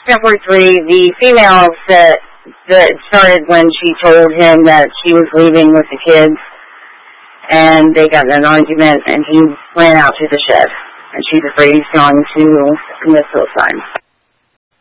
Step 43, the female that started when she told him that she was leaving with the kids, and they got in an argument, and he ran out to the shed, and she's afraid he's going to commit suicide.